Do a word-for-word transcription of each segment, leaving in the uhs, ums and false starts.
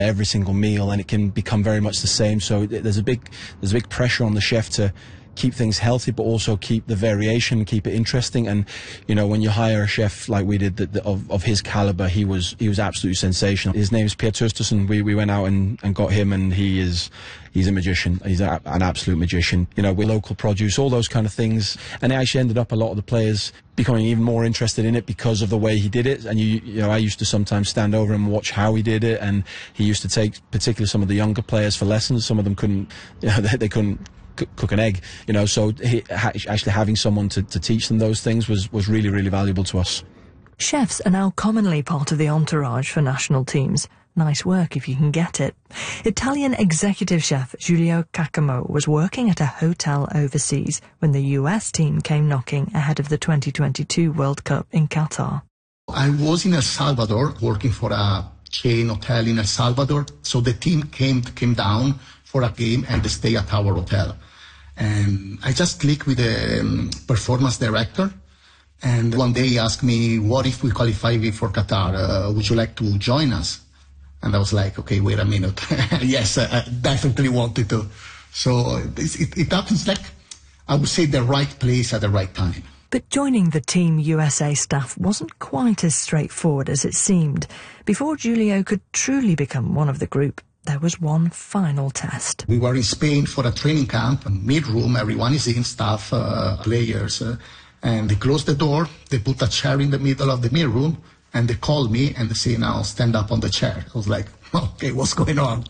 every single meal, and it can become very much the same. So there's a big there's a big pressure on the chef to keep things healthy, but also keep the variation, keep it interesting. And you know, when you hire a chef like we did, that, that of, of his caliber, he was he was absolutely sensational. His name is Pierre Tusterson. We we went out and, and got him, and he is he's a magician. He's a, an absolute magician. You know, with local produce, all those kind of things, and it actually ended up a lot of the players becoming even more interested in it because of the way he did it. And you you know, I used to sometimes stand over and watch how he did it, and he used to take particularly some of the younger players for lessons. Some of them couldn't, you know, they, they couldn't cook an egg, you know, so he, ha actually having someone to, to teach them those things was, was really, really valuable to us. Chefs are now commonly part of the entourage for national teams. Nice work if you can get it. Italian executive chef Giulio Caccamo was working at a hotel overseas when the U S team came knocking ahead of the twenty twenty-two World Cup in Qatar. I was in El Salvador working for a chain hotel in El Salvador, so the team came came down for a game and they stay at our hotel. And I just clicked with the um, performance director, and one day he asked me, what if we qualify for Qatar? Uh, would you like to join us? And I was like, okay, wait a minute. Yes, I, I definitely wanted to. So it, it happens like, I would say, the right place at the right time. But joining the Team U S A staff wasn't quite as straightforward as it seemed. Before Giulio could truly become one of the group, there was one final test. We were in Spain for a training camp, a mid-room, everyone is in, staff, uh, players, uh, and they closed the door, they put a chair in the middle of the mid-room, and they called me and they say, now stand up on the chair. I was like, okay, what's going on?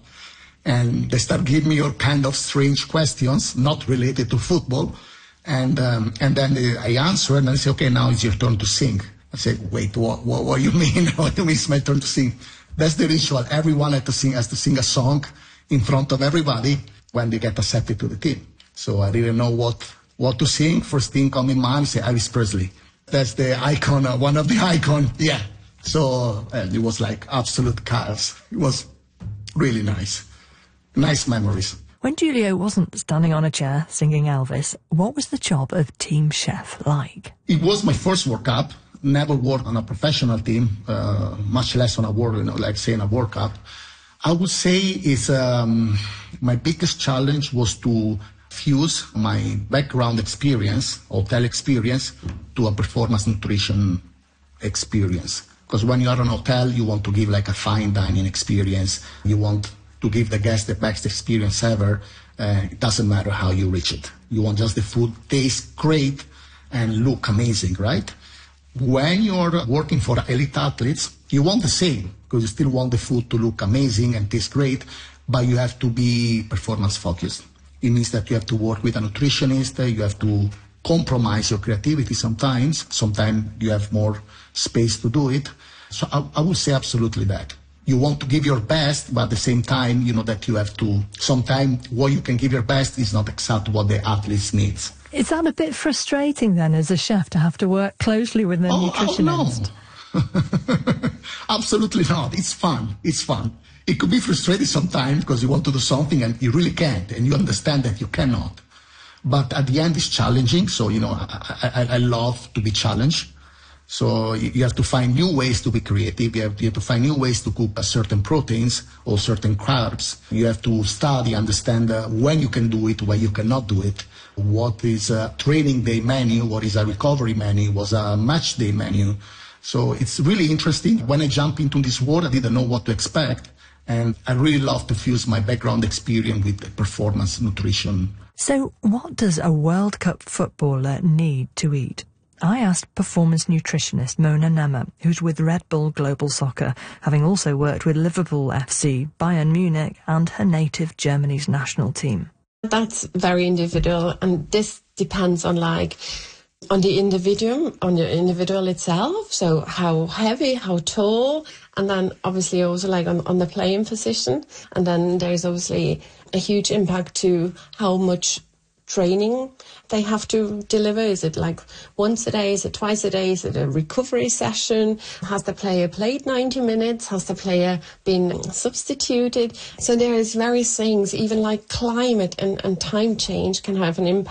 And they start giving me all kind of strange questions, not related to football, and um, and then they, I answer, and I say, okay, now it's your turn to sing. I say, wait, what, what, what do you mean? What do you mean it's my turn to sing? That's the ritual. Everyone has to sing, has to sing a song in front of everybody when they get accepted to the team. So I didn't know what, what to sing. First thing come in mind, say Elvis Presley. That's the icon, uh, one of the icon. Yeah. So uh, it was like absolute chaos. It was really nice. Nice memories. When Giulio wasn't standing on a chair singing Elvis, what was the job of team chef like? It was my first World Cup. Never worked on a professional team, uh, much less on a world, you know, like say in a World Cup. I would say is um, my biggest challenge was to fuse my background experience, hotel experience, to a performance nutrition experience. Because when you are in a hotel, you want to give like a fine dining experience. You want to give the guests the best experience ever. Uh, it doesn't matter how you reach it. You want just the food taste great and look amazing, right? When you're working for elite athletes, you want the same, because you still want the food to look amazing and taste great, but you have to be performance focused. It means that you have to work with a nutritionist, you have to compromise your creativity sometimes. Sometimes you have more space to do it. So I, I would say absolutely that. You want to give your best, but at the same time, you know that you have to, sometimes what you can give your best is not exactly what the athletes needs. Is that a bit frustrating then as a chef to have to work closely with the oh, nutritionist? Oh, no. Absolutely not. It's fun. It's fun. It could be frustrating sometimes because you want to do something and you really can't, and you understand that you cannot. But at the end, it's challenging. So, you know, I, I, I love to be challenged. So you have to find new ways to be creative. You have, you have to find new ways to cook certain proteins or certain carbs. You have to study, understand uh, when you can do it, when you cannot do it. What is a training day menu? What is a recovery menu? What's a match day menu? So it's really interesting. When I jump into this world, I didn't know what to expect. And I really love to fuse my background experience with performance nutrition. So what does a World Cup footballer need to eat? I asked performance nutritionist Mona Nemmer, who's with Red Bull Global Soccer, having also worked with Liverpool F C, Bayern Munich and her native Germany's national team. That's very individual, and this depends on like on the individual, on the individual itself. So how heavy, how tall, and then obviously also like on, on the playing position. And then there's obviously a huge impact to how much training they have to deliver. Is it like once a day? Is it twice a day? Is it a recovery session? Has the player played ninety minutes? Has the player been substituted? So there is various things, even like climate and, and time change can have an impact.